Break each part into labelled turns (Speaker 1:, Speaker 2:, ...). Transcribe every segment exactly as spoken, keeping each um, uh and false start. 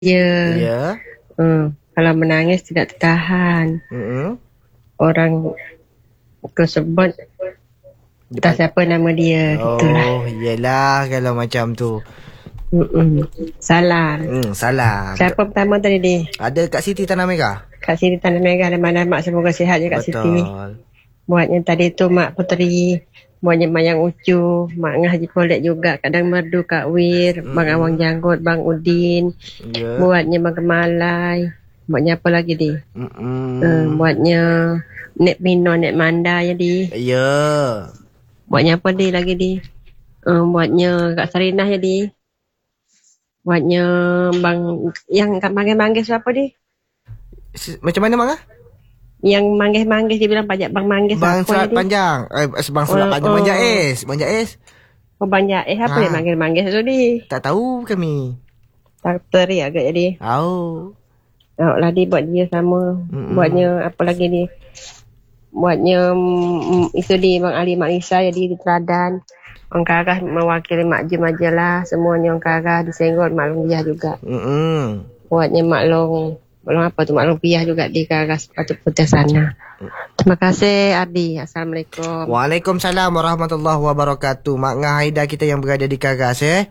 Speaker 1: dia.
Speaker 2: Ya.
Speaker 1: Hmm. Kalau menangis tidak tertahan.
Speaker 2: Mm-mm.
Speaker 1: Orang tersebut tak siapa nama dia.
Speaker 2: Oh,
Speaker 1: gitulah.
Speaker 2: yelah kalau macam tu.
Speaker 1: Mm-mm. Salam.
Speaker 2: Hmm, salam.
Speaker 1: Siapa pertama tadi dia?
Speaker 2: Ada Kak Siti Tanah Merah.
Speaker 1: Kak Siti Tanah Merah dan mana mak semoga sihat je Kak Siti.
Speaker 2: Betul.
Speaker 1: Buatnya tadi tu Mak Puteri, buatnya Mayang Ucu, Mak Ngah Haji Kolek juga, Kadang Merdu, Kak Wir,
Speaker 2: Mm-mm.
Speaker 1: Bang Awang Janggut, Bang Udin,
Speaker 2: Ya.
Speaker 1: buatnya Bang Kemalai, buatnya apa lagi di?
Speaker 2: Mm-mm.
Speaker 1: Uh, buatnya Nek Pino, Nek Manda ya di.
Speaker 2: Ya.
Speaker 1: Buatnya apa di lagi di? Uh, buatnya Kak Sarinah ya di. Buatnya Bang yang Kak manggil-manggil siapa di?
Speaker 2: Si- Macam mana Mak?
Speaker 1: Yang manggil-manggil dia bilang pajak Bang Manggil
Speaker 2: Bang
Speaker 1: siapa
Speaker 2: Selat
Speaker 1: di?
Speaker 2: Panjang. Eh, Bang Selat
Speaker 1: Oh,
Speaker 2: Panjang.
Speaker 1: oh.
Speaker 2: Bang Jais. Bang Jais.
Speaker 1: Oh banyak eh apa
Speaker 2: Ha.
Speaker 1: dia manggil-manggil tu di?
Speaker 2: Tak tahu kami.
Speaker 1: Tak teri agak jadi.
Speaker 2: Tahu.
Speaker 1: Oh, lah dia buat dia sama.
Speaker 2: Mm-mm.
Speaker 1: Buatnya apa lagi ni? Buatnya mm, itu di Bang Ali Mak Lisa jadi di teladan. Orang Karah mewakili Mak Jum aja lah. Semuanya orang Karah disenggol Mak Long Piah juga.
Speaker 2: Mm-mm.
Speaker 1: Buatnya Mak Long, Mak Long apa tu? Mak Long Piah juga di Karah sepatu putih sana. Terima kasih Ardi. Assalamualaikum.
Speaker 2: Waalaikumsalam warahmatullahi wabarakatuh. Mak Ngah Haida kita yang berada di Karas eh.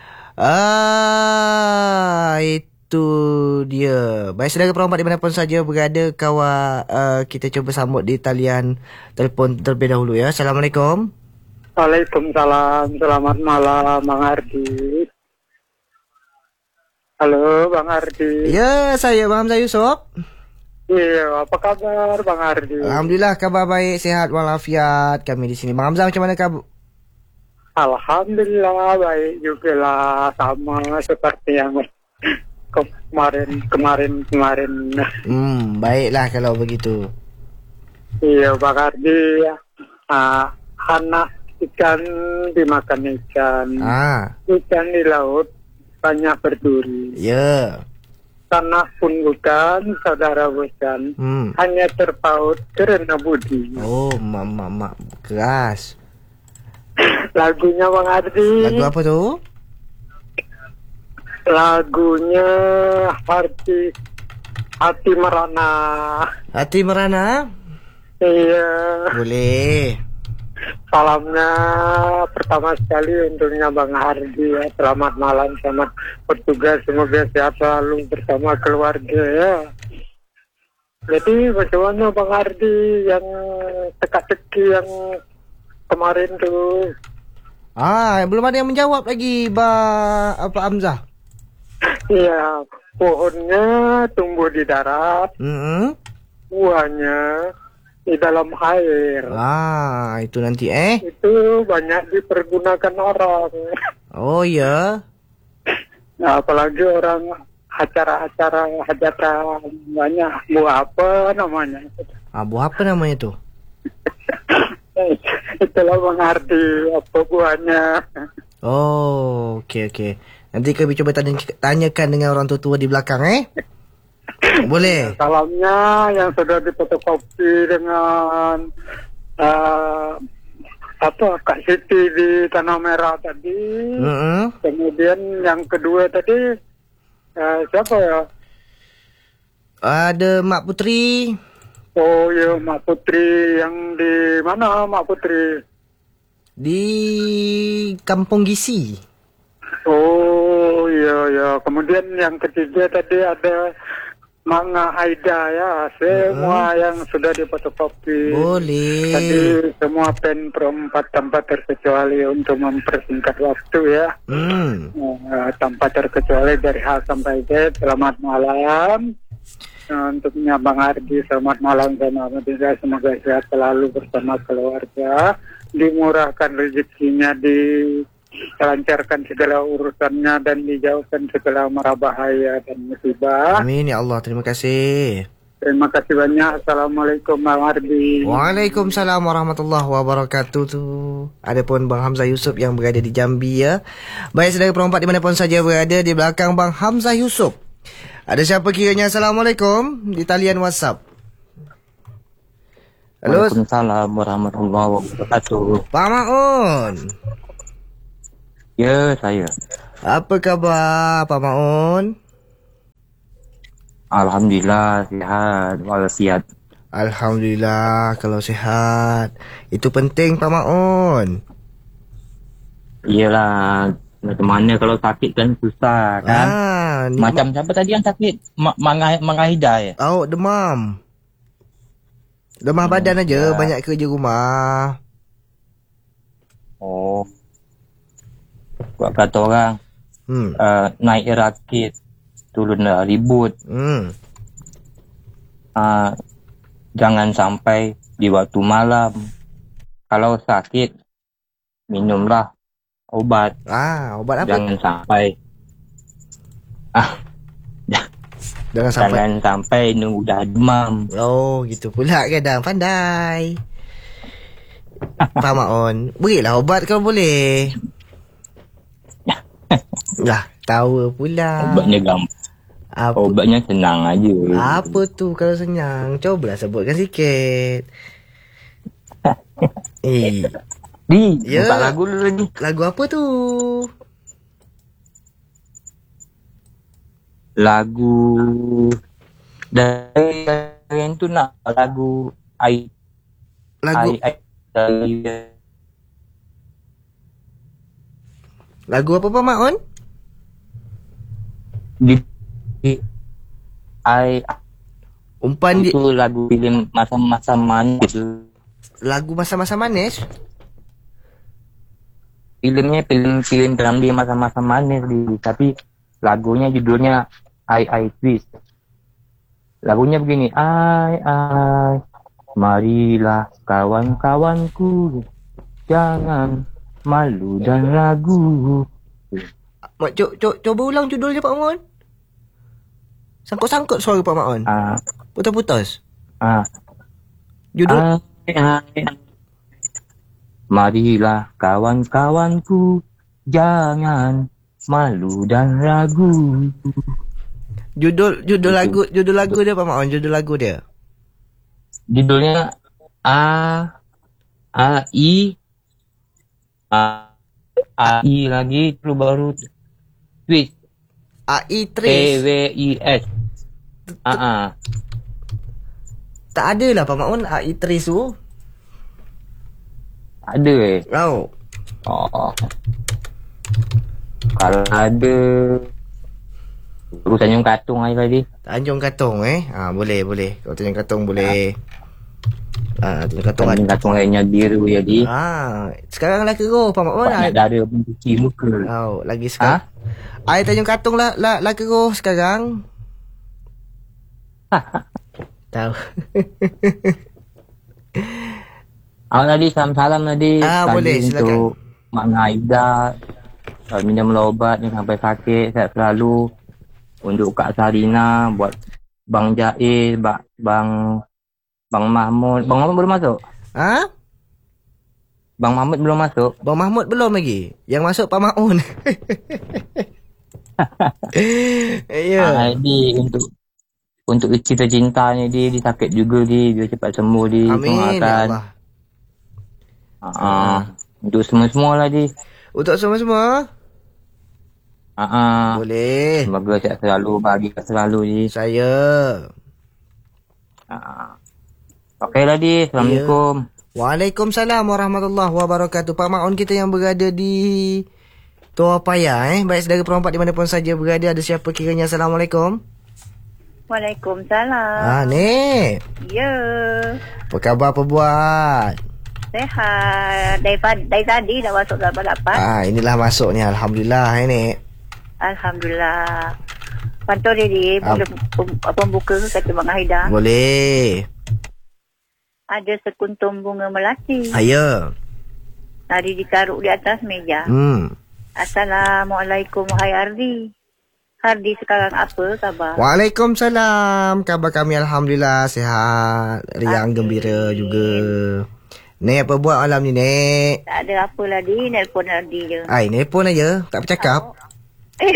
Speaker 2: Ah, itu dia. Baik saudara perempat di mana pun saja berada, kawan, uh, kita cuba sambut di talian telefon terlebih dahulu ya. Assalamualaikum.
Speaker 3: Waalaikumsalam, selamat malam Bang Ardi. Halo Bang Ardi.
Speaker 2: Ya, saya Bang Hamzah Yusof.
Speaker 3: Iya, apa kabar Bang Ardi?
Speaker 2: Alhamdulillah kabar baik, sihat walafiat kami di sini. Bang Hamzah macam mana kabar?
Speaker 3: Alhamdulillah baik juga lah, sama seperti yang kemarin kemarin kemarin.
Speaker 2: Hmm, baiklah kalau begitu.
Speaker 3: Iya Bang Ardi, ah, anak ikan dimakan ikan,
Speaker 2: Ah,
Speaker 3: ikan di laut banyak berduri.
Speaker 2: ya.
Speaker 3: Tanah pun bukan, saudara bukan,
Speaker 2: Hmm.
Speaker 3: hanya terpaut karena budi.
Speaker 2: Oh, mak mak mak keras.
Speaker 3: Lagunya Bang Ardi,
Speaker 2: Lagu apa tu?
Speaker 3: lagunya hati hati merana.
Speaker 2: Hati Merana?
Speaker 3: Iya,
Speaker 2: Boleh.
Speaker 3: salamnya pertama sekali untuknya Bang Ardi ya. Selamat malam, selamat bertugas, semoga sehat selalu bersama keluarga ya. Jadi bagaimana Bang Ardi yang teka-teki yang kemarin tuh?
Speaker 2: Ah, belum ada yang menjawab lagi, Ba apa Hamzah?
Speaker 3: Iya, pohonnya tumbuh di darat,
Speaker 2: Hmm.
Speaker 3: buahnya di dalam air.
Speaker 2: Ah, itu nanti eh.
Speaker 3: Itu banyak dipergunakan orang.
Speaker 2: Oh ya.
Speaker 3: Nah, apalagi orang acara-acara hajatan banyak. Buah apa namanya?
Speaker 2: Ah, buah apa namanya tu?
Speaker 3: Itulah Bang Ardi, apa buahnya.
Speaker 2: Oh, okey okey. Nanti kami cuba tanya, tanyakan dengan orang tua-tua di belakang eh. Boleh.
Speaker 3: Salamnya yang sudah difotokopi dengan uh, apa Kak Siti di Tanah Merah tadi.
Speaker 2: Hmm.
Speaker 3: Kemudian yang kedua tadi uh, siapa ya?
Speaker 2: Ada Mak Putri.
Speaker 3: Oh ya, Mak Putri. Yang di mana Mak Putri?
Speaker 2: Di Kampung Gisi.
Speaker 3: Oh iya ya. Kemudian yang ketiga tadi ada Manga Aida ya. Semua
Speaker 2: Hmm.
Speaker 3: yang sudah difotokopi.
Speaker 2: Boleh.
Speaker 3: Tadi semua pen perempat tanpa terkecuali untuk mempersingkat waktu ya.
Speaker 2: Hmm.
Speaker 3: Uh, tanpa terkecuali dari A sampai Z. Selamat malam. Uh, untuknya Bang Ardi, selamat malam sama juga. Semoga sehat selalu bersama keluarga. Dimurahkan rezekinya, dilancarkan segala urusannya dan dijauhkan segala mara bahaya dan musibah.
Speaker 2: Amin ya Allah. Terima kasih.
Speaker 3: Terima kasih banyak. Assalamualaikum Bang Ardi.
Speaker 2: Waalaikumsalam warahmatullahi wabarakatuh tu. Adapun Bang Hamzah Yusof yang berada di Jambi ya. Baik saudara perempat dimanapun saja berada, di belakang Bang Hamzah Yusof ada siapa kiranya? Assalamualaikum di talian WhatsApp. Halo.
Speaker 4: Waalaikumsalam warahmatullahi wabarakatuh.
Speaker 2: Pak Maun.
Speaker 4: Ya, saya.
Speaker 2: Apa khabar Pak Maun?
Speaker 4: Alhamdulillah sihat walafiat.
Speaker 2: Alhamdulillah kalau sihat. Itu penting Pak Maun.
Speaker 4: Iyalah, macam mana kalau sakit kan susah kan.
Speaker 2: Ah, ni
Speaker 4: Macam siapa tadi yang sakit? Ma- Mangah Mangahida ya?
Speaker 2: Oh, demam. Demam
Speaker 4: Hmm,
Speaker 2: badan aja,
Speaker 4: ya.
Speaker 2: banyak kerja rumah.
Speaker 4: Oh. Buat kata orang,
Speaker 2: Hmm.
Speaker 4: uh, naik rakit, turun dah ribut.
Speaker 2: Hmm.
Speaker 4: Uh, jangan sampai di waktu malam. Kalau sakit, minumlah obat.
Speaker 2: Ah, obat apa?
Speaker 4: Jangan sampai ah,
Speaker 2: Jangan sampai.
Speaker 4: jangan sampai nunggu dah demam.
Speaker 2: Oh, gitu pula kadang pandai. Pak Maun, berilah obat kalau boleh. Lah, tahu pula.
Speaker 4: Obatnya gampang.
Speaker 2: Apa,
Speaker 4: Obatnya senang aja.
Speaker 2: apa tu kalau senyang? Cobalah sebutkan sikit. Eh,
Speaker 4: Di,
Speaker 2: Ya.
Speaker 4: buka lagu dulu ni.
Speaker 2: lagu apa tu?
Speaker 4: Lagu dari yang tu nak lagu ai
Speaker 2: Lagu
Speaker 4: ai, ai dari
Speaker 2: lagu apa Pak Maun?
Speaker 4: di, di ai
Speaker 2: Umpan di
Speaker 4: itu lagu filem masa-masa manis tu.
Speaker 2: lagu masa-masa manis.
Speaker 4: Filmnya film film dalam dia masa-masa manis di, tapi lagunya judulnya I I Twist. Lagunya begini, ai ai marilah kawan-kawanku, jangan malu dan ragu.
Speaker 2: Mak, co, co, coba ulang judulnya Pak Maun. Sangkut-sangkut suara Pak Maun.
Speaker 4: Ah
Speaker 2: Putus-putus.
Speaker 4: ah
Speaker 2: Judul
Speaker 4: ai ai marilah kawan-kawanku, jangan malu dan ragu.
Speaker 2: judul judul
Speaker 4: Itu.
Speaker 2: lagu judul lagu dia Pak Maun, judul lagu dia.
Speaker 4: Judulnya A A I A A I lagi terus baru Twist
Speaker 2: A I
Speaker 4: T
Speaker 2: Tris.
Speaker 4: W I S. Ah ah.
Speaker 2: Tak ada lah Pak Maun A I Tris tu.
Speaker 4: Ada eh.
Speaker 2: Oh.
Speaker 4: Oh. Kalau ada terus Tanjung Katung aja tadi.
Speaker 2: Tanjung Katong eh. Ah boleh boleh. Kalau Tanjung Katong boleh. Ah Tanjung Katong
Speaker 4: Tanjung
Speaker 2: ada.
Speaker 4: Katung lainnya biru jadi.
Speaker 2: Ah, sekarang lah keruh Pak Maun.
Speaker 4: Banyak
Speaker 2: Ah,
Speaker 4: dara mencuci muka.
Speaker 2: oh, lagi sekarang. Air Tanjung Katong lah lah, lah keruh sekarang. Tahu.
Speaker 4: Awak tadi salam-salam tadi.
Speaker 2: Ah,
Speaker 4: tadi
Speaker 2: boleh, silakan.
Speaker 4: untuk Mak Naida. Uh, minumlah obat ni sampai sakit. Sehat selalu. Untuk Kak Sarina. Buat Bang Jaiz. Bang, Bang, Bang Mahmud. Bang Mahmud belum masuk?
Speaker 2: Ha?
Speaker 4: Bang Mahmud belum masuk?
Speaker 2: Bang Mahmud belum lagi. Yang masuk Pak Maun. Ya.
Speaker 4: Ah, di untuk untuk cita-cintanya dia, dia sakit juga dia, dia cepat sembuh dia.
Speaker 2: Amin ya
Speaker 4: Doakan.
Speaker 2: Allah.
Speaker 4: Ah, untuk semua-semua lah dia.
Speaker 2: Untuk semua-semua.
Speaker 4: Ah, ah.
Speaker 2: Boleh.
Speaker 4: Semoga sihat selalu, bahagia selalu dia.
Speaker 2: Saya.
Speaker 4: Ah. Okey lah dia. Assalamualaikum.
Speaker 2: Waalaikumsalam warahmatullahi wabarakatuh. Pak Maun kita yang berada di Tua Paya eh. Baik saudara perempat di mana pun saja berada. Ada siapa kiranya? Assalamualaikum.
Speaker 5: Waalaikumsalam.
Speaker 2: Ah, Nek.
Speaker 5: Ya,
Speaker 2: Apa khabar, apa buat?
Speaker 5: sehat. Dari, pad- dari tadi dah masuk lapan lapan.
Speaker 2: Ah, inilah masuk ni. Alhamdulillah eh, Nek.
Speaker 5: Alhamdulillah. Pantau diri,
Speaker 2: Ah.
Speaker 5: belum pem- pembuka ke kata Bang Haidar.
Speaker 2: Boleh.
Speaker 5: Ada sekuntum bunga melati.
Speaker 2: Ayo.
Speaker 5: Tadi ditaruh di atas meja.
Speaker 2: Hmm.
Speaker 5: Assalamualaikum, wahai Ardi. Hardi sekarang apa khabar?
Speaker 2: Waalaikumsalam. Khabar kami Alhamdulillah sihat. Riang
Speaker 5: Amin.
Speaker 2: gembira juga. Nek apa buat malam ni, Nek?
Speaker 5: Tak ada apa lah di, nelpon Ardi je.
Speaker 2: Ai, nelpon aja. Tak bercakap.
Speaker 5: Eh.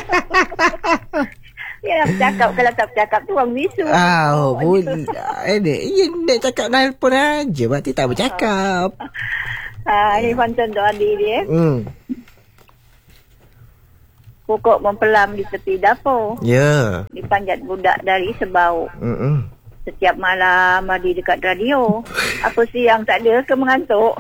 Speaker 5: Ya, bercakap. Kalau tak bercakap tu orang bisu.
Speaker 2: Ah, oh, boleh. Eh, Nek. Ya, Nek cakap nelpon aja. Berarti tak bercakap.
Speaker 5: Ah, ini pantun tu Ardi dia.
Speaker 2: Hmm.
Speaker 5: pokok mempelam di tepi dapur.
Speaker 2: Ya.
Speaker 5: Dipanjat budak dari sebau.
Speaker 2: Mm-mm.
Speaker 5: Setiap malam Mardi dekat radio. Apa siang tak ada ke mengantuk?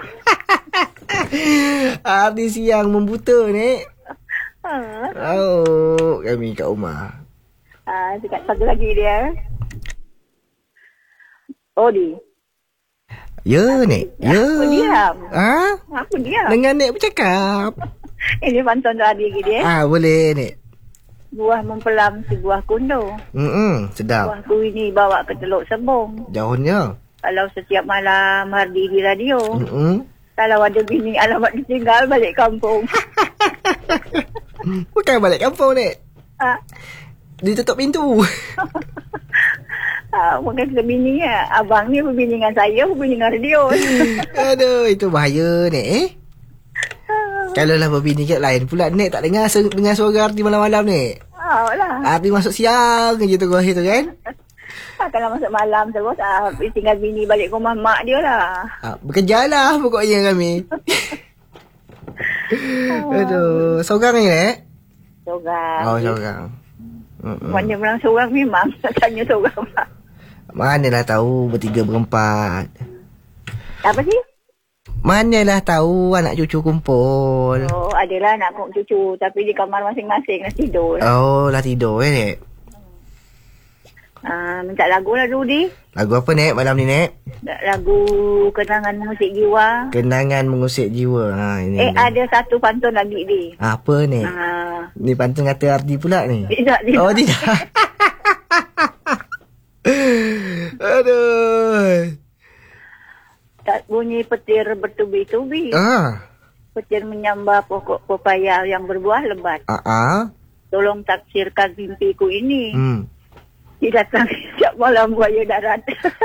Speaker 2: Ardi siang membuta, Nek.
Speaker 5: Ha.
Speaker 2: Oh, kami kat rumah.
Speaker 5: Ah, dekat satu lagi dia. Oh, di.
Speaker 2: Ya, Nek. Ya.
Speaker 5: Apa diam?
Speaker 2: Ha?
Speaker 5: Apa dia?
Speaker 2: Dengan Nek bercakap.
Speaker 5: Ini pantun tadi lagi dia.
Speaker 2: Ah, boleh, Nek.
Speaker 5: Buah mempelam si buah kundo.
Speaker 2: Mm-mm, sedap.
Speaker 5: Buah ku ini bawa ke Teluk Sebong.
Speaker 2: Jauhnya.
Speaker 5: Kalau setiap malam Hardi di radio.
Speaker 2: Mm-mm.
Speaker 5: Kalau ada bini alamat ditinggal balik kampung.
Speaker 2: Bukan balik kampung, Nek.
Speaker 5: Ha?
Speaker 2: Dia tutup pintu.
Speaker 5: Ha, mungkin ke bini ya. Abang ni berbini dengan saya, berbini dengan radio.
Speaker 2: Aduh, itu bahaya, Nek, eh. Kalau lah berbini kat lain pula, Nek tak dengar su- dengar suara Arti malam-malam, Nek.
Speaker 5: Ha, lah.
Speaker 2: Arti masuk siang je tu tu kan.
Speaker 5: Ha, kalau masuk malam terus, ha, tinggal bini balik rumah mak dia lah.
Speaker 2: Ah, bekerja lah pokoknya kami. Aduh, seorang ni, Nek?
Speaker 5: Seorang.
Speaker 2: Oh, seorang. Mm-mm.
Speaker 5: Mana bilang seorang memang. Tanya seorang mak.
Speaker 2: Manalah tahu bertiga berempat.
Speaker 5: Apa sih?
Speaker 2: Manalah tahu anak cucu kumpul.
Speaker 5: Oh, adalah anak cucu. Tapi di kamar masing-masing dah tidur.
Speaker 2: Oh, lah tidur, eh, Nek?
Speaker 5: Ha, minta lagu lah dulu, Di.
Speaker 2: Lagu apa, Nek, malam ni, Nek?
Speaker 5: Lagu Kenangan Musik Jiwa.
Speaker 2: Kenangan mengusik jiwa. Ha, ini.
Speaker 5: Eh,
Speaker 2: ni.
Speaker 5: ada satu pantun lagi, Di.
Speaker 2: Apa, Nek?
Speaker 5: Ha,
Speaker 2: Ni pantun kata Arti pula ni.
Speaker 5: tidak, tidak.
Speaker 2: Oh, tidak. Aduh.
Speaker 5: Tak bunyi petir bertubi-tubi.
Speaker 2: Ah.
Speaker 5: Petir menyambar pokok pepaya yang berbuah lebat.
Speaker 2: Ah. Ah.
Speaker 5: Tolong tafsirkan mimpiku ini.
Speaker 2: Hmm.
Speaker 5: Didatangi setiap malam buaya darat.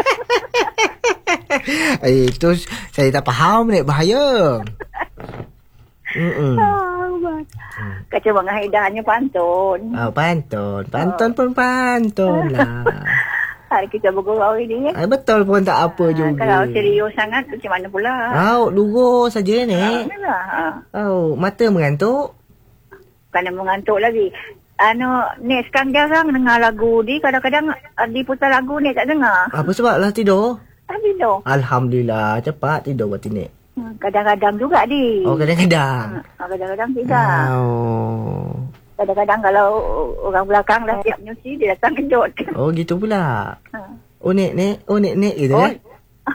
Speaker 2: Eh, itu saya tak faham, Nek, bahaya. Hmm.
Speaker 5: Kacau Bang Haidar hanya pantun.
Speaker 2: Oh, pantun. Pantun pun pantun lah.
Speaker 5: Hari kita bergurau ini.
Speaker 2: Ay, betul pun tak apa
Speaker 5: Ha,
Speaker 2: juga.
Speaker 5: kalau serius sangat macam mana pula?
Speaker 2: Oh, lurus saja, Nek.
Speaker 5: Ha,
Speaker 2: Oh, mata mengantuk.
Speaker 5: Kerana mengantuk lagi. Ano, Nek sekarang jarang dengar lagu di. Kadang-kadang Ardi putar lagu Nek tak dengar.
Speaker 2: Apa sebab lah tidur?
Speaker 5: Tak tidur.
Speaker 2: Alhamdulillah, cepat tidur buat Nek.
Speaker 5: Hmm, Kadang-kadang juga di.
Speaker 2: Oh, kadang-kadang.
Speaker 5: Ha, Kadang-kadang tidak.
Speaker 2: Oh.
Speaker 5: Kadang-kadang kalau orang belakang dah siap nyuci, dia datang kejut.
Speaker 2: Oh, gitu pula.
Speaker 5: Ha.
Speaker 2: Oh, Nek, Nek. Oh, Nek, Nek gitu,
Speaker 5: Oh.
Speaker 2: eh?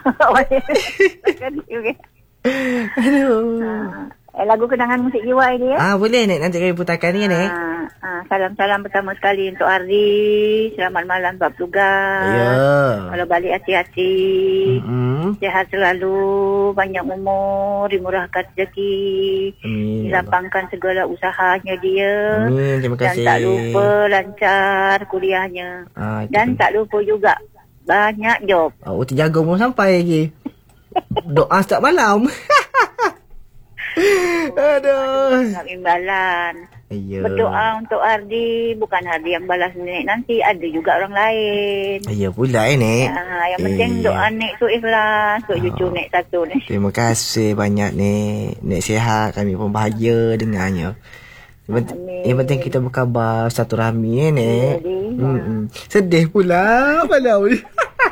Speaker 5: Okay.
Speaker 2: Aduh.
Speaker 5: Ha. Eh, lagu Kenangan Musik Jiwa ini ya.
Speaker 2: Ah, boleh, Nek. Nanti kami putarkan ni, Nek.
Speaker 5: Ha. Ha. Salam-salam pertama sekali untuk Ardi. Selamat malam bab tugas.
Speaker 2: Ya.
Speaker 5: Kalau balik hati-hati.
Speaker 2: Mm-mm.
Speaker 5: Sihat selalu, banyak umur, dimurahkan rezeki,
Speaker 2: Amin.
Speaker 5: dilapangkan segala usahanya dia.
Speaker 2: Amin. Terima
Speaker 5: Dan
Speaker 2: kasih.
Speaker 5: tak lupa lancar kuliahnya.
Speaker 2: Ah, itu
Speaker 5: Dan
Speaker 2: tu.
Speaker 5: tak lupa juga banyak job.
Speaker 2: Oh, terjaga belum sampai lagi. Doa setiap malam. Aduh.
Speaker 5: Nak imbalan.
Speaker 2: Ya.
Speaker 5: Berdoa untuk Ardi, bukan Ardi yang balas Nek nanti, ada juga orang lain.
Speaker 2: Ya pula, eh, Nek.
Speaker 5: Ha, yang penting
Speaker 2: Eh.
Speaker 5: doa Nek tu ikhlas untuk cucu Nek satu ni.
Speaker 2: Terima kasih banyak, Nek. Nek sihat, kami pun bahagia dengarnya. Yang penting,
Speaker 5: Amin.
Speaker 2: yang penting kita berkhabar satu rahmi, eh, Nek.
Speaker 5: Jadi,
Speaker 2: Mm-mm. Sedih pula malam ni.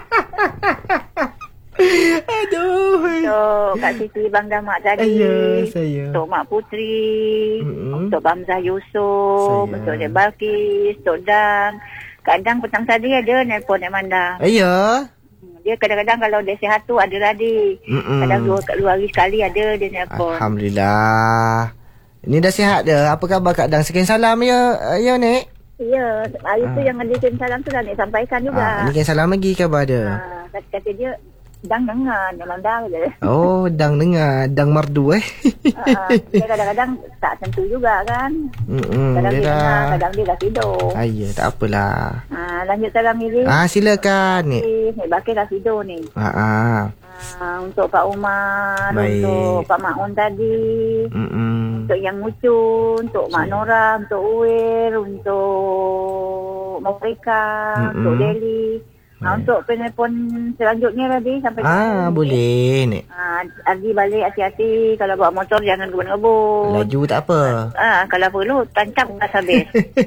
Speaker 2: Aduh.
Speaker 5: untuk Kak Siti Bang Damak tadi.
Speaker 2: Ya, saya.
Speaker 5: Untuk Mak Putri,
Speaker 2: Mm-mm.
Speaker 5: untuk Bamzah Yusof,
Speaker 2: Saya.
Speaker 5: untuk Nek Balkis, untuk Dang. Kadang petang tadi ada nelpon Nek Manda.
Speaker 2: Ya.
Speaker 5: Dia kadang-kadang kalau dia sihat tu ada tadi.
Speaker 2: Mm-mm.
Speaker 5: Kadang dua, dua hari sekali ada dia nelpon.
Speaker 2: Alhamdulillah. Ini dah sihat dah. Apa khabar Kak Dang? Sekian salam ya, ya, Nek.
Speaker 5: Ya, hari tu yang ada kirim salam tu dah Nek sampaikan juga.
Speaker 2: Ah, ni kan salam lagi khabar dia.
Speaker 5: Ah, kata, kata dia, Dang dengar, Nek Manda je.
Speaker 2: Oh, Dang dengar. Dang merdu, eh.
Speaker 5: Ah, dia kadang-kadang tak tentu juga kan.
Speaker 2: Mm-mm,
Speaker 5: Kadang
Speaker 2: dia
Speaker 5: dia
Speaker 2: dah.
Speaker 5: dengar, kadang dia dah tidur.
Speaker 2: Ayah, tak apalah.
Speaker 5: Ah, lanjut salam ni.
Speaker 2: Ah, silakan, Nek.
Speaker 5: Nek Bakir dah tidur ni.
Speaker 2: Ah, ah.
Speaker 5: Ah, untuk Pak Umar,
Speaker 2: Baik.
Speaker 5: untuk Pak Maun tadi,
Speaker 2: Mm-mm.
Speaker 5: untuk Yang Mucun, untuk Mak Nora, untuk Uwir, untuk Maurika,
Speaker 2: Mm-mm.
Speaker 5: untuk Deli. Ha, untuk penelpon selanjutnya tadi sampai
Speaker 2: Ah, boleh Nek.
Speaker 5: Ah, Ardi balik hati-hati. Kalau bawa motor jangan ngebut-ngebut.
Speaker 2: Laju tak apa.
Speaker 5: Ah, kalau perlu tancap gas habis.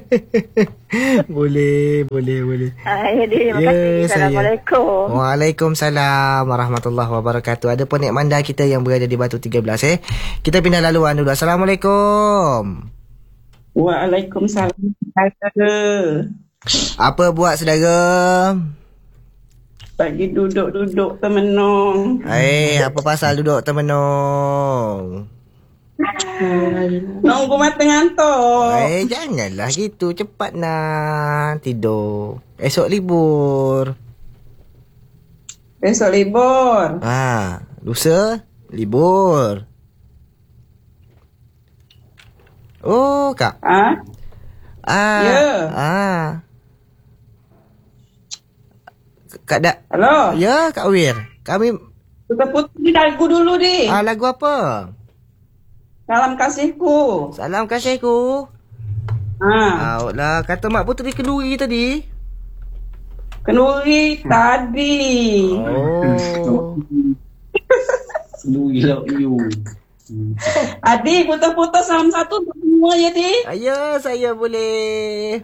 Speaker 2: Boleh, boleh, boleh.
Speaker 5: Ah, ya, terima
Speaker 2: Ya,
Speaker 5: kasih.
Speaker 2: saya.
Speaker 5: Assalamualaikum.
Speaker 2: Waalaikumsalam warahmatullahi wabarakatuh. Ada pun Nek Manda kita yang berada di Batu tiga belas eh. Kita pindah laluan dulu. Assalamualaikum.
Speaker 6: Waalaikumsalam. Saudara.
Speaker 2: Apa buat saudara?
Speaker 6: Pagi duduk-duduk termenung.
Speaker 2: Eh, apa pasal duduk termenung?
Speaker 6: Nunggu mata ngantuk.
Speaker 2: Eh, janganlah gitu. Cepat nak tidur. Esok libur.
Speaker 6: Besok libur.
Speaker 2: Ah, lusa libur. Oh, Kak.
Speaker 6: Ah,
Speaker 2: Ah.
Speaker 6: Ya.
Speaker 2: Ah. Kak Dak.
Speaker 6: halo.
Speaker 2: Ya, Kak Wir. Kami
Speaker 6: Kita putih lagu dulu di.
Speaker 2: ah, lagu apa?
Speaker 6: Salam kasihku.
Speaker 2: Salam kasihku.
Speaker 6: Ah,
Speaker 2: Ah, lah kata Mak Puteri kenduri tadi.
Speaker 6: kenduri tadi.
Speaker 2: Oh.
Speaker 6: Adi, putus-putus salam satu untuk semua ya, Di.
Speaker 2: Ayo, saya boleh.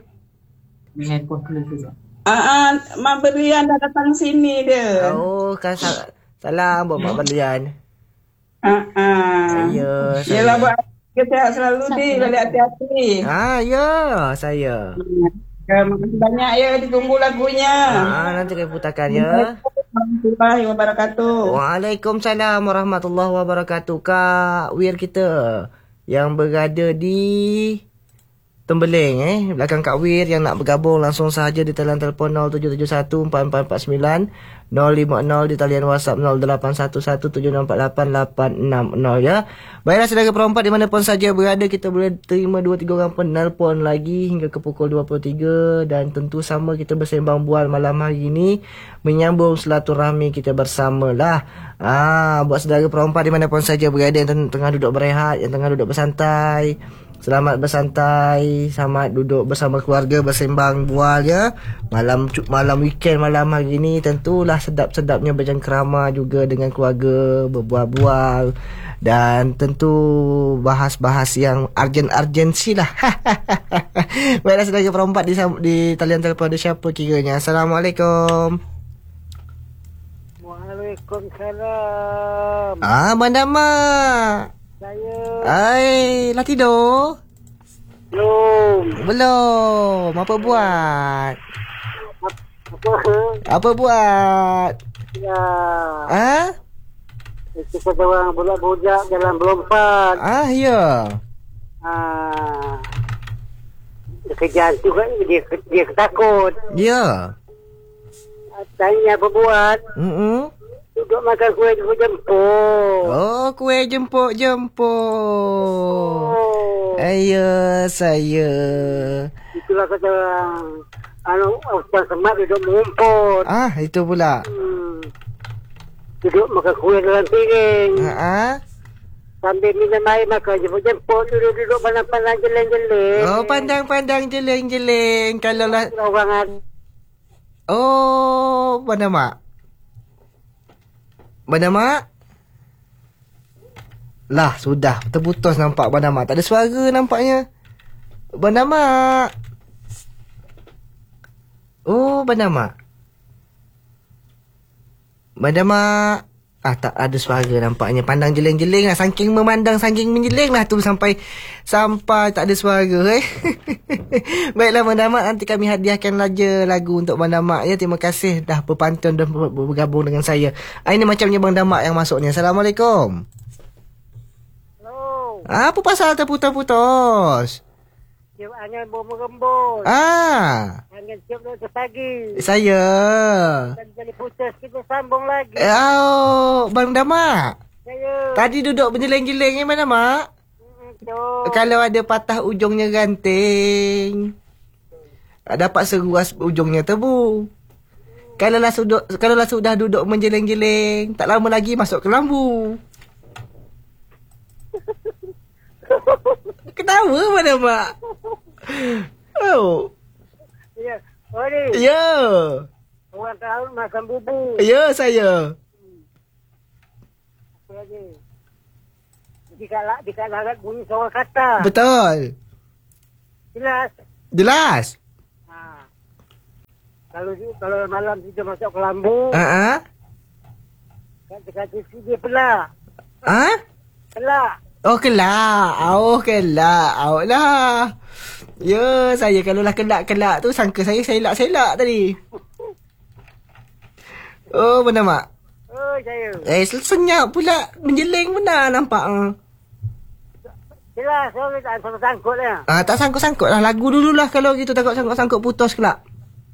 Speaker 6: Ah, ah, Mak Berian dah datang sini dia.
Speaker 2: Oh, kan sal- salam buat Mak Berlian.
Speaker 6: Ah, ah.
Speaker 2: Ayo, saya.
Speaker 6: Yelah, buat sehat selalu, Di. Balik hati-hati.
Speaker 2: Ah, ya, saya.
Speaker 6: Terima kasih banyak ya, ditunggu lagunya.
Speaker 2: Ah, nanti kami putarkan ya.
Speaker 6: Warahmatullahi wabarakatuh.
Speaker 2: Waalaikumsalam warahmatullahi wabarakatuh. Kak Wir kita yang berada di Tembeling eh, belakang Kak Wir yang nak bergabung langsung sahaja di talian telefon nol tujuh tujuh satu empat empat empat sembilan nol lima nol, di talian WhatsApp nol lapan satu satu tujuh enam empat lapan lapan enam nol ya. Baiklah saudara perempat di mana pun saja berada, kita boleh terima dua tiga orang penelpon lagi hingga ke pukul dua puluh tiga, dan tentu sama kita bersembang bual malam hari ini menyambung silaturahmi kita bersamalah. Ah, buat saudara perempat di mana pun saja berada yang tengah duduk berehat, yang tengah duduk bersantai, selamat bersantai, selamat duduk bersama keluarga bersembang bual ya. Malam malam weekend malam hari ni tentulah sedap-sedapnya bercengkerama juga dengan keluarga, berbual-bual dan tentu bahas-bahas yang urgent-urgency lah. Baiklah saudara perempat di, di talian telefon ada siapa kiranya? Assalamualaikum.
Speaker 3: Waalaikumsalam.
Speaker 2: Ah, Bandar Mak.
Speaker 3: Saya
Speaker 2: Hai, lah tidur?
Speaker 3: belum.
Speaker 2: Belum. Apa buat?
Speaker 3: Apa?
Speaker 2: Apa buat?
Speaker 3: Ya.
Speaker 2: Ah?
Speaker 3: Itu kata orang budak-budak jalan berlompat.
Speaker 2: Ah, ya.
Speaker 3: Ah. Kerjaan tu kan dia, dia ketakut.
Speaker 2: Ya.
Speaker 3: Tanya apa buat?
Speaker 2: Mm-mm.
Speaker 3: Duduk makan kuih jemput jemput.
Speaker 2: Oh, kuih jemput-jemput.
Speaker 3: Oh.
Speaker 2: Ayo, saya.
Speaker 3: Itulah kata orang. Anu, Ustaz Semat duduk mengumpul.
Speaker 2: Ah, itu pula.
Speaker 3: Hmm. Duduk makan kuih dalam piring.
Speaker 2: Ah,
Speaker 3: Sambil minum air makan jemput-jemput. Duduk-duduk pandang-pandang jeleng-jeleng.
Speaker 2: oh, pandang-pandang jeleng-jeleng. Kalau lah.
Speaker 3: Orang ada.
Speaker 2: Oh, Bandar Mak. Bandar Mak. Lah, sudah. Terputus nampak Bandar Mak. Tak ada suara nampaknya. Bandar Mak. Oh, Bandar Mak. Bandar Mak. Ah, tak ada suara nampaknya. Pandang jeleng-jeleng lah. Saking memandang, saking menjeleng lah tu sampai sampai tak ada suara eh. Baiklah Bandar Mak, nanti kami hadiahkan saja lagu untuk Bandar Mak ya. Terima kasih dah berpantun dan ber- bergabung dengan saya. Ah, ini macamnya Bandar Mak yang masuk ni. Assalamualaikum.
Speaker 3: Hello.
Speaker 2: Apa pasal terputus-putus?
Speaker 3: Cium angin berembus.
Speaker 2: Ah,
Speaker 3: Angin cium dari pagi.
Speaker 2: saya.
Speaker 3: Dan jadi putus kita sambung lagi.
Speaker 2: Eh, oh, Bandar Mak.
Speaker 3: Saya.
Speaker 2: Tadi duduk berjeleng-jeleng ni Bandar Mak.
Speaker 3: Hmm,
Speaker 2: Kalau ada patah ujungnya ganting, dapat seruas ujungnya tebu. Kalau lah sudah, kalau lah sudah duduk menjeleng-jeleng, tak lama lagi masuk ke lambu. Ketawa mana Mak? Oh,
Speaker 3: Ya. Ori.
Speaker 2: ya.
Speaker 3: Orang tahu makan bubur.
Speaker 2: Ya, saya.
Speaker 3: Apa lagi? Jika jika larat bunyi suara kata.
Speaker 2: Betul.
Speaker 3: Jelas.
Speaker 2: Jelas.
Speaker 3: Ha. Kalau kalau malam kita masuk ke lambu,
Speaker 2: Ha ah.
Speaker 3: kata-kata si dia pelak.
Speaker 2: Ha?
Speaker 3: Pelak.
Speaker 2: Oh, kelak. Oh, kelak. Oh lah. Ya, saya kalau lah kelak-kelak tu sangka saya selak-selak tadi. Oh, benar mak?
Speaker 3: Oh, saya.
Speaker 2: Eh, senyap pula. Menjeling benar nampak. Uh.
Speaker 3: Jelas, saya tak sangkut-sangkut lah.
Speaker 2: Ah, tak sangkut-sangkut lah. Lagu dululah kalau gitu. Takut sangkut-sangkut putus kelak.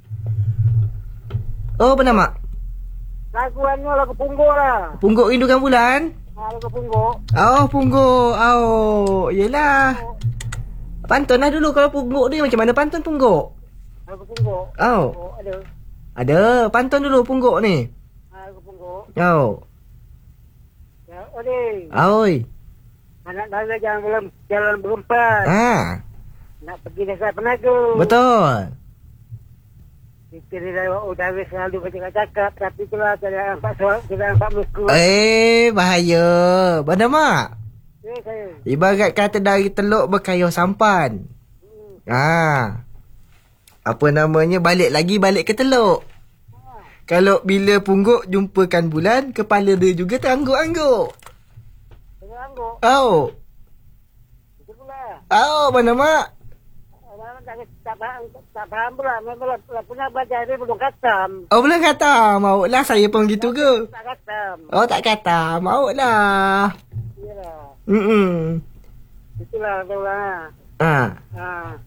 Speaker 2: Oh, benar mak?
Speaker 3: Lagu anu lagu pungguk lah.
Speaker 2: Pungguk rindukan bulan?
Speaker 3: Ha, lagu pungguk.
Speaker 2: Oh, pungguk. Oh, yelah. Pantun lah dulu kalau pungguk ni. Macam mana pantun pungguk?
Speaker 3: Lagu pungguk.
Speaker 2: Oh.
Speaker 3: Oh, ada.
Speaker 2: Ada. Pantun dulu pungguk ni.
Speaker 3: Ha, lagu pungguk.
Speaker 2: Oh.
Speaker 3: Ya, ode.
Speaker 2: Oi.
Speaker 3: Anak dara jangan belum jalan berempat.
Speaker 2: Ah.
Speaker 3: Nak pergi dekat Penaga.
Speaker 2: Betul.
Speaker 3: Kita ni dah udara selalu bercakap-cakap. Tapi itulah tidak nampak soal, tidak nampak muka.
Speaker 2: Eh, bahaya. Benar mak?
Speaker 3: Ya, saya.
Speaker 2: Ibarat kata dari teluk berkayuh sampan.
Speaker 3: Hmm.
Speaker 2: Ah. Apa namanya? Balik lagi balik ke teluk. Kalau bila pungguk jumpakan bulan, kepala dia juga terangguk-angguk.
Speaker 3: Tengok angguk.
Speaker 2: Oh.
Speaker 3: Itu pula.
Speaker 2: Oh, mana mak?
Speaker 3: Orang tak, tak faham, tak faham pula. Memang tak pernah baca dia belum katam.
Speaker 2: Oh, belum kata. Mau lah saya pun gitu ke?
Speaker 3: Tak katam.
Speaker 2: Oh, tak kata. Mau lah.
Speaker 3: Iyalah.
Speaker 2: Hmm.
Speaker 3: Itulah orang.
Speaker 2: Ah.
Speaker 3: Ha.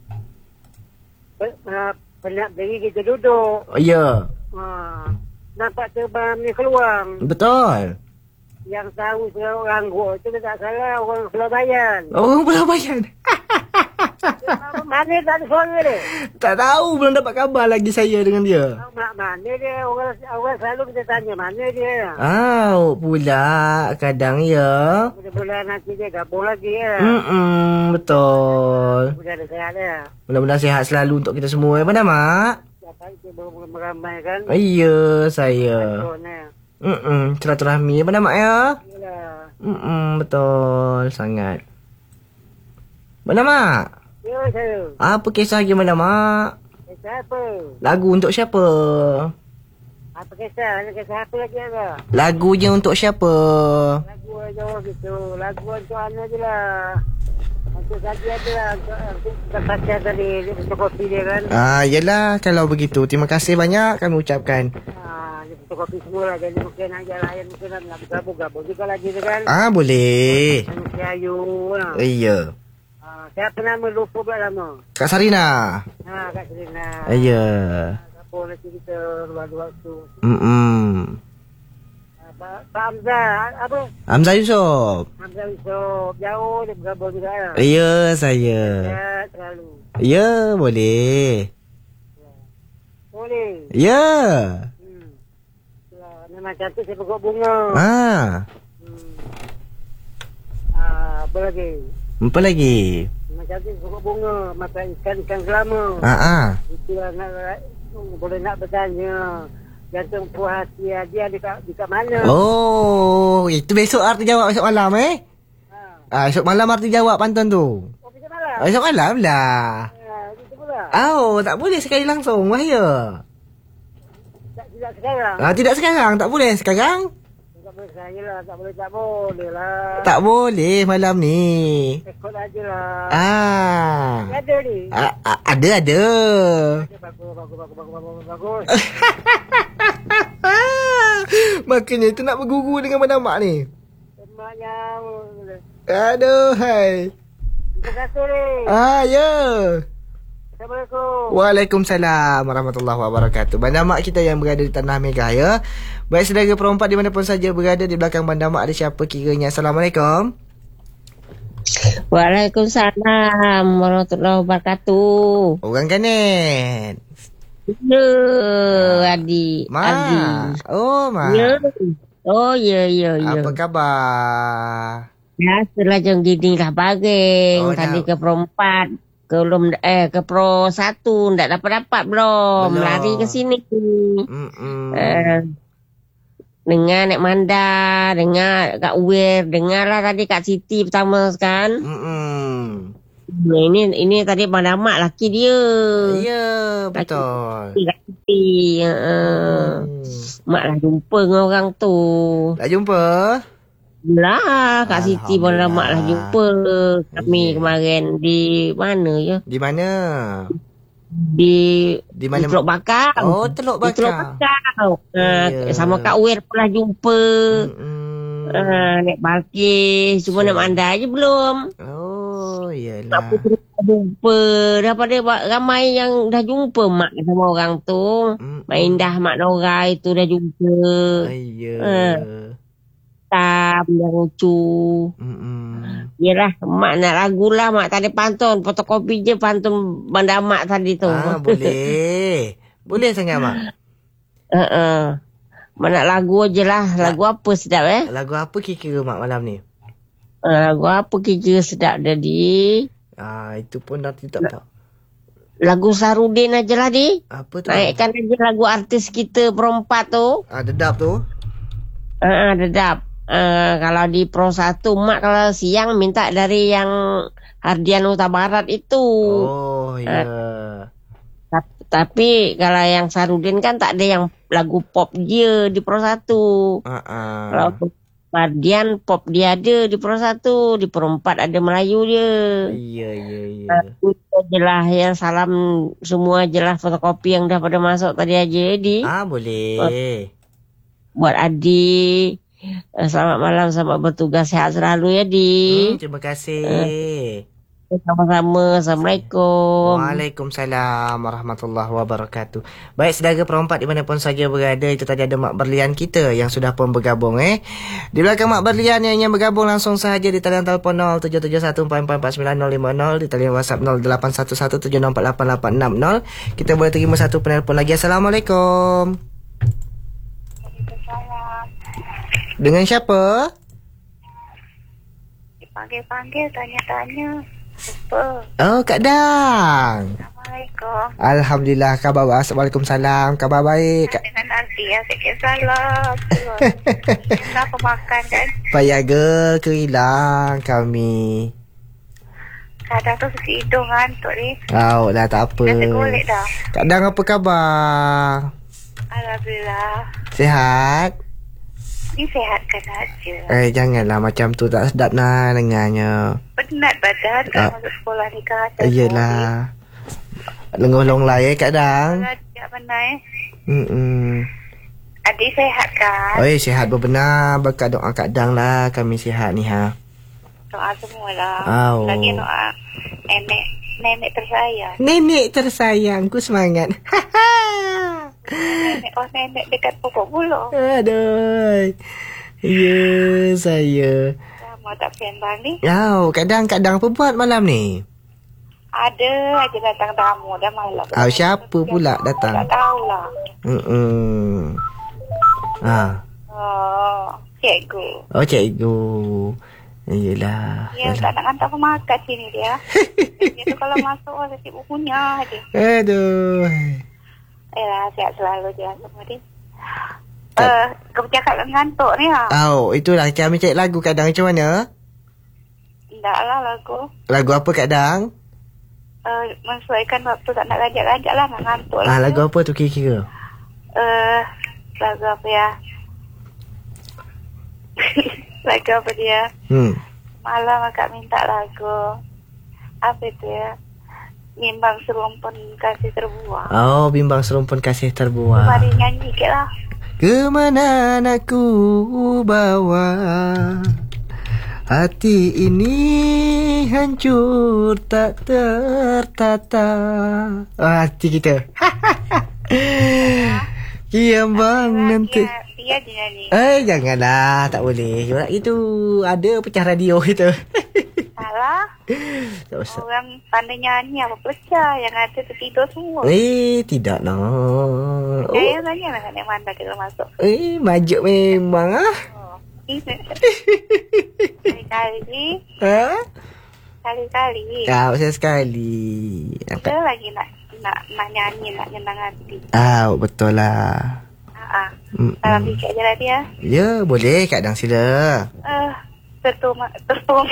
Speaker 3: Ha. Penat diri kita duduk.
Speaker 2: Oh, ya.
Speaker 3: Ha. Nampak terbang ni keluar.
Speaker 2: Betul.
Speaker 3: Yang tahu orang gua itu tak salah orang Selabayan.
Speaker 2: Oh, belum bayar.
Speaker 3: Mana tak ada suara dia?
Speaker 2: Tak tahu. Belum dapat kabar lagi saya dengan dia.
Speaker 3: Mak mana dia? Orang orang selalu kita tanya mana dia.
Speaker 2: Oh, pula. Kadang ya.
Speaker 3: Bulan-bulan nanti dia gabung lagi ya.
Speaker 2: Hmm, betul.
Speaker 3: Sudah ada sehat dia.
Speaker 2: Mudah-mudahan sihat selalu untuk kita semua. Ya, benar mak?
Speaker 3: Siapa itu baru meramai kan?
Speaker 2: Ya, saya.
Speaker 3: Contohnya.
Speaker 2: Hmm, silaturahmi. Ya, benar mak ya?
Speaker 3: Yalah.
Speaker 2: Hmm, betul. Sangat. Benar mak?
Speaker 3: Ya saya.
Speaker 2: Apa kisah gimana mak?
Speaker 3: Kisah apa?
Speaker 2: Lagu untuk siapa?
Speaker 3: Apa kisah? Ada kisah apa lagi ada?
Speaker 2: Lagunya untuk siapa?
Speaker 3: Lagu aja gitu. Lagu untuk anak je lah. Untuk saja je lah. Untuk, untuk terpaksa tadi. Untuk kopi dia kan.
Speaker 2: Ah, yelah kalau begitu. Terima kasih banyak kami ucapkan.
Speaker 3: Ah, dia untuk kopi semua lah. Jadi mungkin aja lain. Mungkin nak gabung-gabung juga lagi tu kan.
Speaker 2: Ah, boleh.
Speaker 3: Manusia Ayu lah.
Speaker 2: Iya.
Speaker 3: Ah, siapa nama lupa pula nama?
Speaker 2: Kak Sarina.
Speaker 3: Ha, Kak Serina.
Speaker 2: Iya.
Speaker 3: Gabung nanti kita luar-luar tu.
Speaker 2: Hmm.
Speaker 3: Ah, Pak Pak Hamzah. Apa?
Speaker 2: Hamzah Yusof.
Speaker 3: Hamzah Yusof. Jauh dia bergabung juga lah.
Speaker 2: Iya, saya.
Speaker 3: Ya, terlalu.
Speaker 2: Ya, boleh.
Speaker 3: Boleh.
Speaker 2: Ya.
Speaker 3: Hmm. Itulah, memang cantik saya pokok bunga.
Speaker 2: Ah.
Speaker 3: Hmm. Ah, apa lagi?
Speaker 2: Apa lagi?
Speaker 3: Memang cantik pokok bunga. Makan ikan-ikan selama.
Speaker 2: Ah, ah.
Speaker 3: Itulah nak, boleh nak bertanya. Jantung puas hati dia dekat, dekat mana?
Speaker 2: Oh, itu besok arti jawab besok malam eh?
Speaker 3: Ha.
Speaker 2: Ah, esok malam arti jawab pantun tu.
Speaker 3: Oh, besok malam?
Speaker 2: Ah, esok malam lah.
Speaker 3: Ha, itu pula.
Speaker 2: Oh, tak boleh sekali langsung. Bahaya.
Speaker 3: Tak, tidak sekarang.
Speaker 2: Ah, tidak sekarang. Tak boleh sekarang.
Speaker 3: Tak boleh saya lah. Tak boleh, tak boleh lah.
Speaker 2: Tak boleh malam ni.
Speaker 3: Rekod aja lah.
Speaker 2: Ah.
Speaker 3: Ada ni.
Speaker 2: Ah, ah, ada, ada.
Speaker 3: Bagus, bagus, bagus, bagus, bagus, bagus, bagus.
Speaker 2: Makanya itu nak berguru dengan mana mak ni.
Speaker 3: Semaknya.
Speaker 2: Aduh, hai.
Speaker 3: Terima kasih ni.
Speaker 2: Ah, ya.
Speaker 3: Assalamualaikum.
Speaker 2: Waalaikumsalam warahmatullahi wabarakatuh. Bandar mak kita yang berada di Tanah Merah ya. Baik saudara perempat di manapun saja berada di belakang bandar mak ada siapa kiranya. Assalamualaikum.
Speaker 1: Waalaikumsalam warahmatullahi wabarakatuh.
Speaker 2: Orang kanan.
Speaker 1: Ya, Adi.
Speaker 2: Ma.
Speaker 1: Adi.
Speaker 2: Oh, ma.
Speaker 1: Ya. Oh, ya, ya, ya.
Speaker 2: Apa khabar?
Speaker 1: Biasalah jam gini lah baring.
Speaker 2: Oh,
Speaker 1: Tadi
Speaker 2: dah.
Speaker 1: ke perempat. ke belum eh ke Pro satu ndak dapat-dapat belum.
Speaker 2: Belum.
Speaker 1: Lari ke sini.
Speaker 2: Mm-mm.
Speaker 1: Uh, dengar Nek Manda, dengar Kak Wir, dengarlah tadi Kak Siti pertama kan.
Speaker 2: Mm-mm.
Speaker 1: Nah, ini ini tadi Bang Damat laki dia.
Speaker 2: Ya, betul.
Speaker 1: Kak Siti. Uh,
Speaker 2: Hmm.
Speaker 1: Mak lah jumpa dengan orang tu.
Speaker 2: Tak jumpa?
Speaker 1: Lah, Kak Siti Bang Damat lah jumpa kami
Speaker 2: Yeah.
Speaker 1: kemarin di mana ya?
Speaker 2: Di mana?
Speaker 1: Di
Speaker 2: Di mana?
Speaker 1: Di Teluk Bakar.
Speaker 2: Oh, Teluk
Speaker 1: Di Teluk
Speaker 2: Bakar.
Speaker 1: Bakar. Uh,
Speaker 2: Ya.
Speaker 1: Sama Kak Wir pernah jumpa.
Speaker 2: Mm-mm.
Speaker 1: Uh, Nek Balkis. Cuma
Speaker 2: So-
Speaker 1: Nek Manda je belum.
Speaker 2: Oh,
Speaker 1: Mak
Speaker 2: iyalah.
Speaker 1: Puteri dah jumpa. Daripada ba- ramai yang dah jumpa Mak sama orang tu.
Speaker 2: Mm-mm.
Speaker 1: Mak Indah, Mak Nora itu dah jumpa.
Speaker 2: Ya.
Speaker 1: Ah. Tam yang lucu.
Speaker 2: Mm-mm.
Speaker 1: Yelah, Mak nak lagu lah. Mak tak ada pantun. Fotokopi je pantun Bang Damat tadi tu.
Speaker 2: Ah, boleh. Boleh sangat, Mak.
Speaker 1: Uh-uh. Mak nak lagu je lah. Lagu apa sedap eh?
Speaker 2: Lagu apa kira-kira, Mak, malam ni?
Speaker 1: Uh, lagu apa kira sedap jadi?
Speaker 2: Ah, itu pun dah tidak tahu.
Speaker 1: Lagu Sarudin aja lah di.
Speaker 2: Apa tu?
Speaker 1: Naikkan aja lagu artis kita perempat tu.
Speaker 2: Ah, dedap tu.
Speaker 1: Uh, dedap. Uh, kalau di Pro satu, Mak kalau siang minta dari yang Hardian Huta Barat itu.
Speaker 2: Oh, ya.
Speaker 1: Ta- Tapi kalau yang Sarudin kan tak ada yang lagu pop dia di Pro satu.
Speaker 2: Ah, ah.
Speaker 1: Kalau Hardian pop dia ada di Pro satu. Di Pro empat ada Melayu dia.
Speaker 2: Iya, iya, iya.
Speaker 1: Itu je lah yang salam semua je lah fotokopi yang dah pada masuk tadi aja di.
Speaker 2: Ah, boleh.
Speaker 1: Buat Adi. Eh, Selamat malam, selamat bertugas, sehat selalu ya di.
Speaker 2: Hmm, terima kasih.
Speaker 1: Sama-sama. Assalamualaikum.
Speaker 2: Waalaikumsalam warahmatullahi wabarakatuh. Baik, saudara perempat dimanapun saja berada, itu tadi ada Mak Berlian kita yang sudah pun bergabung eh. Di belakang Mak Berlian yang ingin bergabung langsung sahaja di talian telefon nol tujuh tujuh satu empat empat empat sembilan nol lima nol, di talian WhatsApp nol lapan satu satu tujuh enam empat lapan lapan enam nol. Kita boleh terima satu penelpon lagi. Assalamualaikum. Dengan siapa?
Speaker 5: Dipanggil-panggil, tanya-tanya. Lupa.
Speaker 2: Oh, Kak Dang.
Speaker 5: Assalamualaikum.
Speaker 2: Alhamdulillah, khabar baik. Waalaikumsalam. Khabar baik. Kak.
Speaker 5: Dengan Ardi ya, sikit salam. Kenapa makan kan?
Speaker 2: Payah girl, kerilang kami.
Speaker 5: Kadang tu susi hidung ngantuk ni.
Speaker 2: Oh, dah tak apa.
Speaker 5: Dah tergolek dah.
Speaker 2: Kak Dang, apa khabar?
Speaker 5: Alhamdulillah.
Speaker 2: Sihat?
Speaker 5: Ni sehatkan aja.
Speaker 2: Eh, janganlah macam tu, tak sedap nak dengarnya.
Speaker 5: Penat badan
Speaker 2: Ah.
Speaker 5: kalau masuk sekolah ni kan.
Speaker 2: Iyalah. Lenguh long lai eh, Kak Dang.
Speaker 5: Tak benar eh.
Speaker 2: Hmm.
Speaker 5: Adik sehat kan?
Speaker 2: Oh, sihat benar. Berkat doa Kak Dang lah kami sihat ni ha.
Speaker 5: Doa semualah.
Speaker 2: Oh.
Speaker 5: Lagi doa nenek nenek tersayang.
Speaker 2: Nenek tersayang, ku semangat.
Speaker 5: Nenek, oh nenek dekat pokok bulu.
Speaker 2: Aduh. Ya, saya.
Speaker 5: Lama tak sembang ni.
Speaker 2: Oh, Kak Dang, Kak Dang apa buat malam ni?
Speaker 5: Ada aja datang tamu dah malam.
Speaker 2: Ah, siapa pula datang?
Speaker 5: Tak tahulah.
Speaker 2: Hmm. Ah.
Speaker 5: Oh, cikgu.
Speaker 2: Oh, cikgu. Iyalah.
Speaker 5: Ya, tak nak hantar pemakat sini dia. Dia tu kalau masuk, oh, sibuk punya aja.
Speaker 2: Aduh.
Speaker 5: Eh, sihat selalu je semua dia. Eh, kau cakap ngantuk ni lah.
Speaker 2: Oh, itulah kami cari lagu Kak Dang macam mana?
Speaker 5: Tak lah lagu.
Speaker 2: Lagu apa Kak Dang?
Speaker 5: Uh, menyesuaikan waktu, tak nak gajak-gajak lah, nak ngantuk lah.
Speaker 2: Ah, lagu apa tu kira-kira?
Speaker 5: Eh, lagu apa ya? Lagu apa dia?
Speaker 2: Hmm.
Speaker 5: Malam akak minta lagu. Apa itu ya? Nimbang serumpun kasih terbuang.
Speaker 2: Oh, bimbang serumpun kasih terbuang.
Speaker 5: Mari nyanyi sikit lah.
Speaker 2: Kemana aku bawa hati ini hancur tak tertata. Oh, hati kita. Kiambang nanti.
Speaker 5: Dia, dia je nyanyi.
Speaker 2: Eh, janganlah. Tak boleh. Orang itu ada pecah radio itu.
Speaker 5: Salah.
Speaker 2: Tak usah.
Speaker 5: Orang pandai nyanyi apa pecah. Yang ada tertidur semua.
Speaker 2: Eh, tidak nak. Oh,
Speaker 5: Saya tanya lah kan yang mana kita masuk.
Speaker 2: eh, majuk memang ah.
Speaker 5: Oh. Kali-kali
Speaker 2: Ha?
Speaker 5: Sekali-kali.
Speaker 2: Kau saya sekali.
Speaker 5: Kita lagi nak nak nak nyanyi, nak nyenang hati.
Speaker 2: Ah, betul lah.
Speaker 5: Ah,
Speaker 2: Mm-mm.
Speaker 5: dalam sikit je lah dia.
Speaker 2: Ya, boleh Kak Dang sila.
Speaker 5: Uh, tertum, tertum,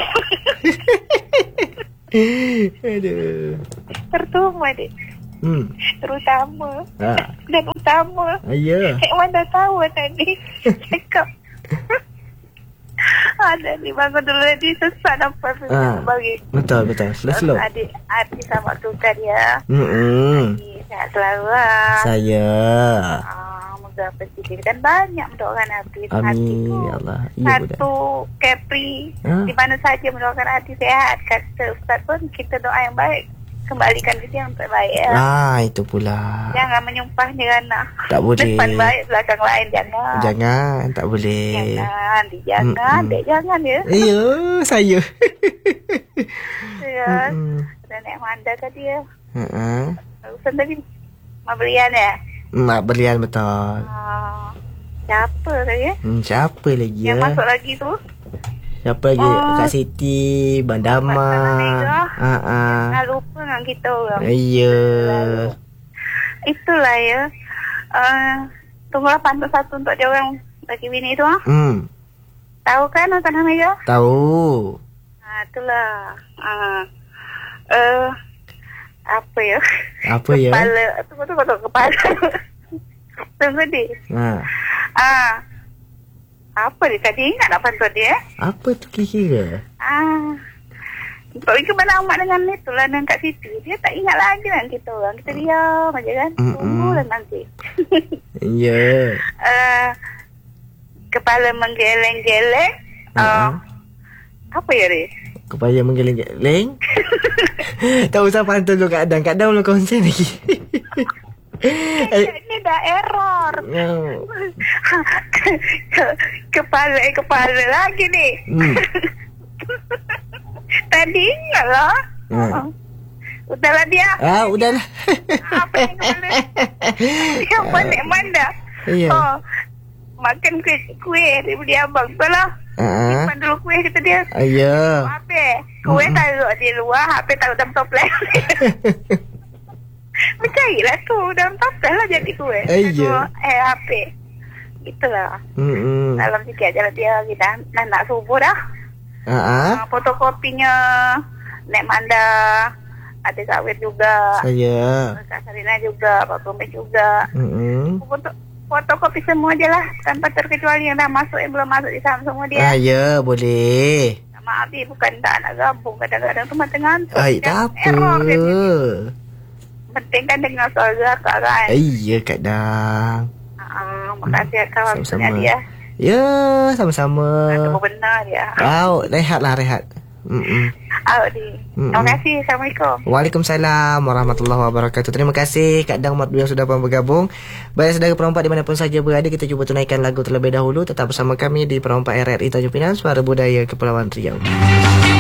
Speaker 2: Aduh.
Speaker 5: tertum adik.
Speaker 2: Hmm.
Speaker 5: Terutama
Speaker 2: Ah.
Speaker 5: dan utama.
Speaker 2: Ya.
Speaker 5: Kak Wan dah tahu tadi. Cakap. Ada ni bangun dulu tadi sesat nampak
Speaker 2: Ah.
Speaker 5: bagi.
Speaker 2: Betul betul. Slow-slow.
Speaker 5: Adik, adik sama tukar dia.
Speaker 2: Hmm.
Speaker 5: Sehat selalu lah.
Speaker 2: Saya.
Speaker 5: Ah, moga positif dan banyak mendoakan Hafiz.
Speaker 2: Amin
Speaker 5: Hatiku
Speaker 2: ya Allah. Ya budak.
Speaker 5: satu Kepri
Speaker 2: Ah.
Speaker 5: di mana saja mendoakan hati sehat. Kata Ustaz pun kita doa yang baik, kembalikan kita yang terbaik ya.
Speaker 2: Ah, itu pula.
Speaker 5: Jangan menyumpah nyerana.
Speaker 2: Tak boleh.
Speaker 5: Depan baik, belakang lain jangan.
Speaker 2: Jangan, tak boleh.
Speaker 5: Jangan, di jangan,
Speaker 2: Mm-mm.
Speaker 5: dek jangan ya.
Speaker 2: Iya, saya.
Speaker 5: Ya.
Speaker 2: Mm-mm.
Speaker 5: Dan Nek Manda tadi ya.
Speaker 2: Ha-ha.
Speaker 5: Ustaz tadi Maberian ya.
Speaker 2: Mak berlian betul.
Speaker 5: Ah, siapa tadi ya?
Speaker 2: Hmm, siapa lagi ya?
Speaker 5: Yang masuk lagi tu.
Speaker 2: Siapa lagi?
Speaker 5: Oh.
Speaker 2: Kak Siti, Bang Dama.
Speaker 5: Mega.
Speaker 2: Ha ah.
Speaker 5: Jangan lupa dengan kita orang.
Speaker 2: Iya.
Speaker 5: Itulah ya. Uh, tunggulah pantun satu untuk dia orang bagi bini tu ah.
Speaker 2: Hmm,
Speaker 5: Tahu kan Tanah Mega?
Speaker 2: tahu.
Speaker 5: Ah, itulah. Ah. Uh, apa ya?
Speaker 2: Apa ya?
Speaker 5: Kepala. Tunggu tunggu tunggu kepala. Tunggu dia.
Speaker 2: Ha.
Speaker 5: Ah. Apa dia tadi ingat nak pantun dia?
Speaker 2: Apa tu kira-kira?
Speaker 5: Ah. Untuk lagi berlama dengan itulah dengan Kak Siti. Dia tak ingat lagi dengan kita orang. Kita diam aja kan.
Speaker 2: Mm-mm.
Speaker 5: Tunggulah nanti.
Speaker 2: Ya.
Speaker 5: uh, kepala menggeleng-geleng. Uh,
Speaker 2: Uh-uh.
Speaker 5: apa ya dia?
Speaker 2: Kepala menggeleng-geleng. Tak usah pantun dulu Kak Dan. Kak Dan belum konsen lagi. Eh,
Speaker 5: Ini dah error.
Speaker 2: oh.
Speaker 5: Ke- kepala eh, kepala lagi ni.
Speaker 2: Hmm.
Speaker 5: Tadi ingat lah.
Speaker 2: Hmm.
Speaker 5: Uh, Udahlah dia.
Speaker 2: Ah, udahlah.
Speaker 5: Apa yang kepala? Dia balik mana?
Speaker 2: Ya.
Speaker 5: Oh, makan kuih, kuih dia beli abang. Betul lah.
Speaker 2: Ah.
Speaker 5: Simpan dulu kuih kata dia.
Speaker 2: Ah, ya.
Speaker 5: Habis. Kuih
Speaker 2: Mm-mm.
Speaker 5: taruh di luar. Habis taruh dalam toples. Percayalah tu. Dalam toples lah jadi kuih.
Speaker 2: Eh, ya.
Speaker 5: Taruh, Eh, habis. Itulah.
Speaker 2: Hmm.
Speaker 5: Dalam sikit aja lah dia. Kita nak, nak subuh dah.
Speaker 2: Ah. ah.
Speaker 5: Uh, fotokopinya Nek Manda. Ada Kak Wir juga.
Speaker 2: Saya.
Speaker 5: Kak Sarina juga. Pak Gomes juga.
Speaker 2: Hmm.
Speaker 5: Foto, fotokopi semua je lah. Tanpa terkecuali yang dah masuk, yang belum masuk di saham semua dia.
Speaker 2: Ah, ya, boleh.
Speaker 5: Maaf Abi, bukan tak nak gabung. Kadang-kadang tu mata ngantuk.
Speaker 2: Ay,
Speaker 5: Dan
Speaker 2: tak
Speaker 5: error dia ni.
Speaker 2: apa.
Speaker 5: Penting kan dengar suara akak kan.
Speaker 2: Iya, Kak Dan.
Speaker 5: Ah, makasih akak waktunya
Speaker 2: Sama-sama.
Speaker 5: dia.
Speaker 2: Ya, sama-sama.
Speaker 5: Itu benar dia.
Speaker 2: Kau, rehatlah, rehat. Mm-mm.
Speaker 5: Out di.
Speaker 2: Mm-mm.
Speaker 5: Terima kasih. Assalamualaikum.
Speaker 2: Waalaikumsalam warahmatullahi wabarakatuh. Terima kasih Kak Dang Mat yang sudah bergabung. Baik saudara perompak dimanapun saja berada, kita cuba tunaikan lagu terlebih dahulu. Tetap bersama kami di Perompak R R I Tanjung Pinang, Suara Budaya Kepulauan Riau.